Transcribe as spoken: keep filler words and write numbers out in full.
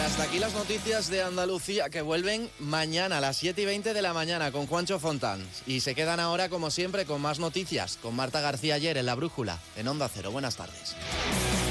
Hasta aquí las noticias de Andalucía, que vuelven mañana a las siete y veinte de la mañana con Juancho Fontán. Y se quedan ahora, como siempre, con más noticias, con Marta García ayer en La Brújula, en Onda Cero. Buenas tardes.